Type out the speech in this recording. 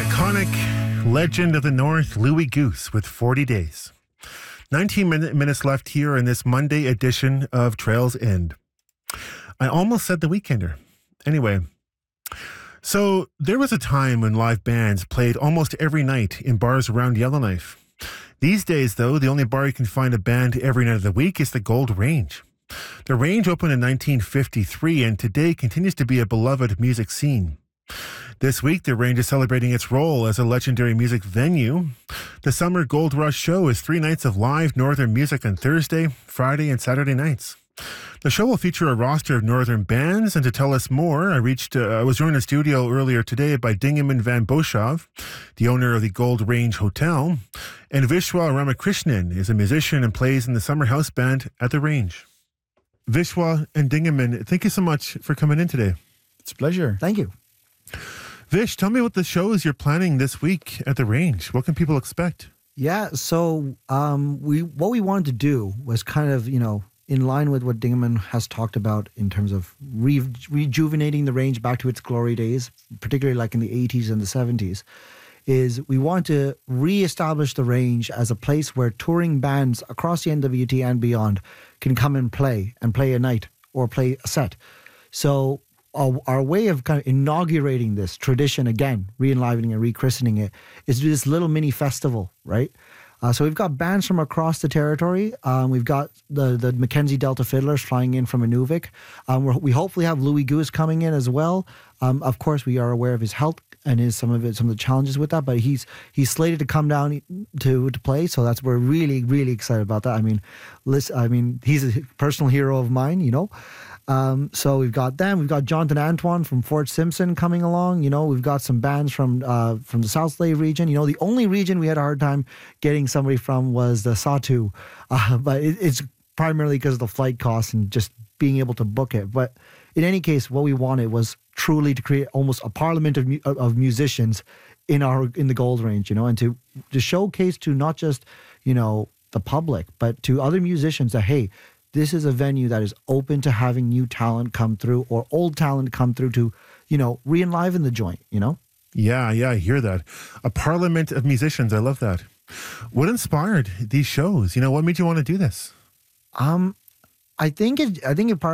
Iconic legend of the North, Louis Goose, with 40 Days. 19 minutes left here in this Monday edition of Trails End. I almost said The Weekender. Anyway, so there was a time when live bands played almost every night in bars around Yellowknife. These days, though, the only bar you can find a band every night of the week is the Gold Range. The Range opened in 1953 and today continues to be a beloved music scene. This week, the Range is celebrating its role as a legendary music venue. The Summer Gold Rush Show is 3 nights of live northern music on Thursday, Friday, and Saturday nights. The show will feature a roster of northern bands, and to tell us more, I was joined in studio earlier today by Dingaman Van Boshov, the owner of the Gold Range Hotel, and Vishwa Ramakrishnan is a musician and plays in the summer house band at the Range. Vishwa and Dingaman, thank you so much for coming in today. It's a pleasure. Thank you. Vish, tell me what the shows you're planning this week at the Range. What can people expect? Yeah, so what we wanted to do was kind of, in line with what Dingaman has talked about in terms of rejuvenating the Range back to its glory days, particularly like in the 80s and the 70s, is we want to reestablish the Range as a place where touring bands across the NWT and beyond can come and play a night or play a set. So our way of kind of inaugurating this tradition again, re-enlivening and rechristening it, is to do this little mini festival, right? So we've got bands from across the territory. We've got the Mackenzie Delta Fiddlers flying in from Inuvik. We hopefully have Louis Goose coming in as well. Of course, we are aware of his health and some of the challenges with that, but he's slated to come down to play. So we're really, really excited about that. I mean, he's a personal hero of mine, So we've got them. We've got Jonathan Antoine from Fort Simpson coming along. We've got some bands from the South Slave region. The only region we had a hard time getting somebody from was the Satu, but it's primarily because of the flight costs and just being able to book it. But in any case, what we wanted was truly to create almost a parliament of musicians in the Gold Range, and to showcase to not just the public, but to other musicians that, hey, this is a venue that is open to having new talent come through or old talent come through to, re-enliven the joint, Yeah, I hear that. A parliament of musicians. I love that. What inspired these shows? What made you want to do this? I think it